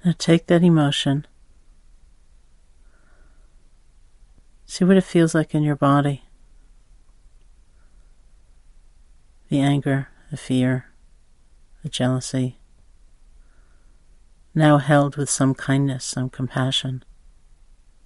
Now take that emotion. See what it feels like in your body. The anger, the fear, the jealousy. Now held with some kindness, some compassion.